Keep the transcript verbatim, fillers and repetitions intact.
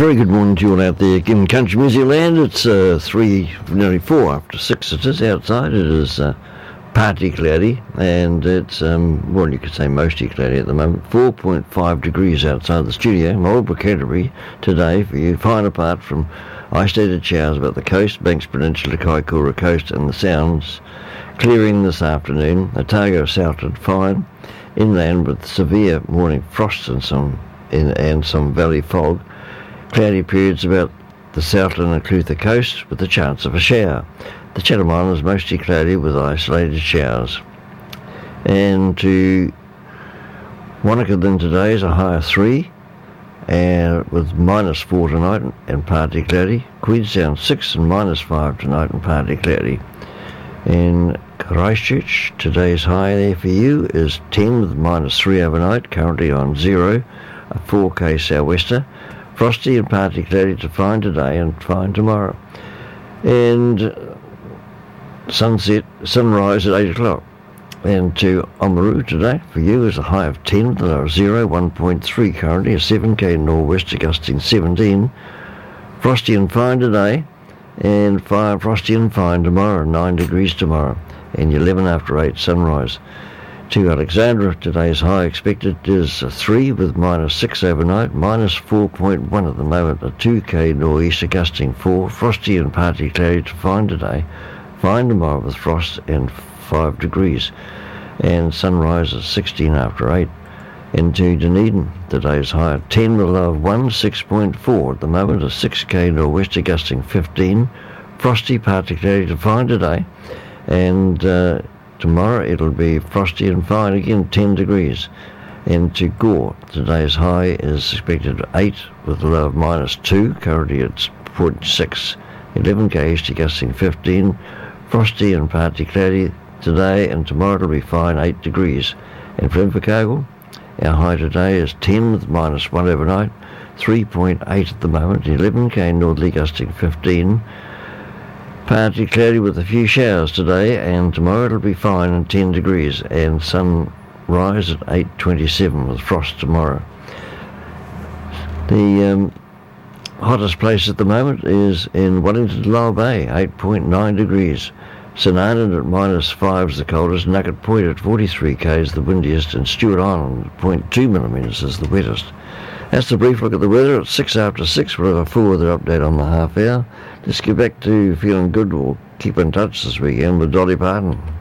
Very good morning to you all out there in country music land. It's uh, three, nearly four after six it is outside. It is uh, partly cloudy, and it's, um, well, you could say mostly cloudy at the moment. four point five degrees outside the studio. Marlborough, Canterbury today for you. Fine apart from isolated showers about the coast, Banks Peninsula, Kaikoura Coast and the Sounds. Clearing this afternoon. Otago, Southland, fine. Inland with severe morning frost and some, in, and some valley fog. Cloudy periods about the Southland and Clutha coast with the chance of a shower. The Chatham Islands mostly cloudy with isolated showers. And to Wanaka then today is a high of three, and with minus four tonight and partly cloudy. Queenstown six and minus five tonight and partly cloudy. In Christchurch, today's high there for you is ten with minus three overnight, currently on zero, a four K sou'wester. Frosty and partly cloudy to fine today and fine tomorrow. And sunset, sunrise at eight o'clock. And to Oamaru today, for you, is a high of ten with a low of zero, one point three currently, a seven K nor'wester gusting seventeen. Frosty and fine today, and fine, frosty and fine tomorrow, nine degrees tomorrow, and eleven after eight sunrise. To Alexandra, today's high expected is a three with minus six overnight, minus four point one at the moment, a two K nor'easter gusting four, frosty and partly cloudy to fine today, fine tomorrow with frost and five degrees, and sunrise at sixteen after eight. Into Dunedin, today's high at ten with a low of one, six point four at the moment, a six K nor'wester gusting fifteen, frosty, partly cloudy to fine today, and uh, tomorrow it'll be frosty and fine again, ten degrees. And to Gore, today's high is expected at eight with a low of minus two, currently it's zero point six, eleven K easterly gusting fifteen, frosty and partly cloudy today, and tomorrow it'll be fine, eight degrees. And for Invercargill, our high today is ten with minus one overnight, three point eight at the moment, eleven K northerly gusting fifteen, partly cloudy with a few showers today, and tomorrow it'll be fine and ten degrees, and sunrise at eight twenty-seven with frost tomorrow. The um, hottest place at the moment is in Wellington Lower Bay, eight point nine degrees. St Arnaud at minus five is the coldest, Nugget Point at forty-three K is the windiest, and Stewart Island at zero point two millimetres is the wettest. That's the brief look at the weather at six after six. We'll have a full weather update on the half hour. Let's get back to feeling good. We'll keep in touch this weekend with Dolly Parton.